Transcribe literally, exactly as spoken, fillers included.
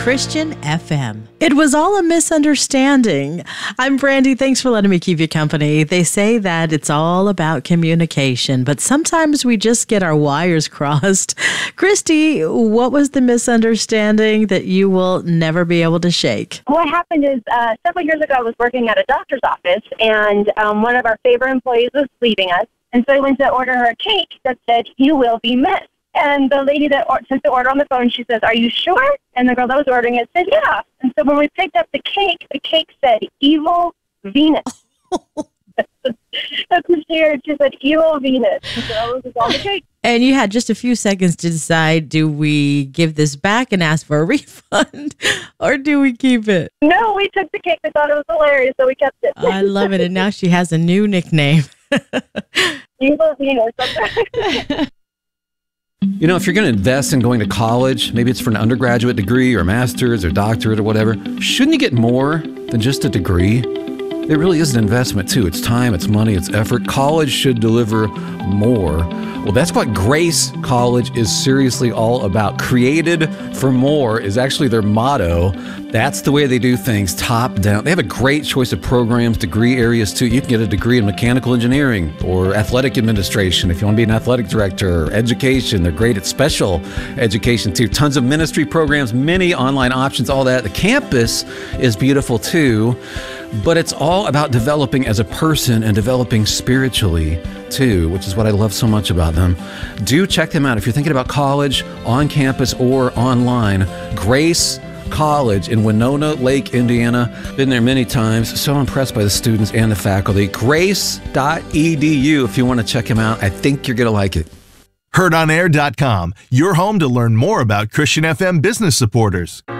Christian F M. It was all a misunderstanding. I'm Brandy. Thanks for letting me keep you company. They say that it's all about communication, but sometimes we just get our wires crossed. Christy, what was the misunderstanding that you will never be able to shake? What happened is uh, several years ago, I was working at a doctor's office, and um, one of our favorite employees was leaving us. And so I went to order her a cake that said, "You will be missed." And the lady that or- took the order on the phone, she says, "Are you sure?" And the girl that was ordering it said, "Yeah." And so when we picked up the cake, the cake said, "Evil Venus." That's what she heard. She said, "Evil Venus." And so it was on the cake. And you had just a few seconds to decide, do we give this back and ask for a refund, or do we keep it? No, we took the cake. We thought it was hilarious, so we kept it. I love it. And now she has a new nickname. Evil Venus. You know, if you're going to invest in going to college, maybe it's for an undergraduate degree or a master's or doctorate or whatever, shouldn't you get more than just a degree? It really is an investment, too. It's time, it's money, it's effort. College should deliver more. Well, that's what Grace College is seriously all about. Created for more is actually their motto. That's the way they do things, top down. They have a great choice of programs, degree areas, too. You can get a degree in mechanical engineering or athletic administration if you want to be an athletic director, or education. They're great at special education, too. Tons of ministry programs, many online options, all that. The campus is beautiful, too. But it's all about developing as a person and developing spiritually, too, which is what I love so much about them. Do check them out if you're thinking about college, on campus or online. Grace College in Winona Lake, Indiana. Been there many times. So impressed by the students and the faculty. grace dot e d u if you want to check them out. I think you're going to like it. heard on air dot com, your home to learn more about Christian F M business supporters.